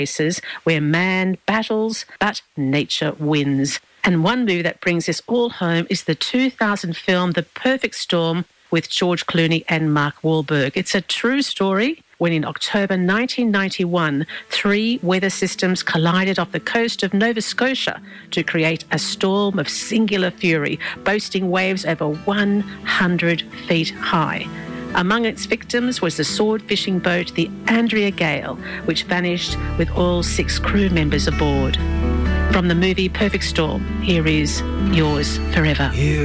races where man battles but nature wins. And one movie that brings this all home is the 2000 film The Perfect Storm with George Clooney and Mark Wahlberg. It's a true story when in October 1991, 3 weather systems collided off the coast of Nova Scotia to create a storm of singular fury, boasting waves over 100 feet high. Among its victims was the sword fishing boat, the Andrea Gale, which vanished with all 6 crew members aboard. From the movie Perfect Storm, here is Yours Forever.